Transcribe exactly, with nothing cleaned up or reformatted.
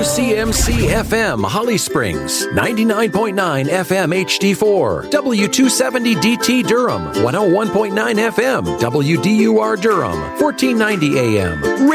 C M C F M Holly Springs, ninety-nine point nine F M H D four, W two seventy D T Durham, one oh one point nine F M W D U R Durham, fourteen ninety A M.